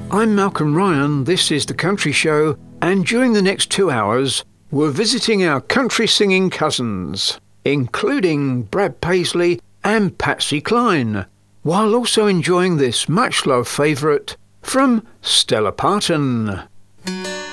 I'm Malcolm Ryan, this is The Country Show, and during the next 2 hours, we're visiting our country singing cousins, including Brad Paisley and Patsy Cline, while also enjoying this much-loved favourite from Stella Parton.